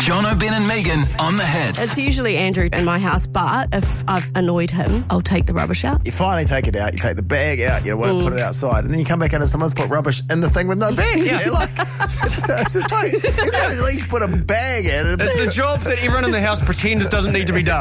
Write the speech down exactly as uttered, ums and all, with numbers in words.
Jono, Ben and Megan on the Hits. It's usually Andrew in my house, but if I've annoyed him, I'll take the rubbish out. You finally take it out, you take the bag out, you want to Mm. put it outside, and then you come back in and someone's put rubbish in the thing with no bag. Yeah. You're like, it's, it's, it's, mate, you can at least put a bag in it. It's the job that everyone in the house pretends doesn't need to be done.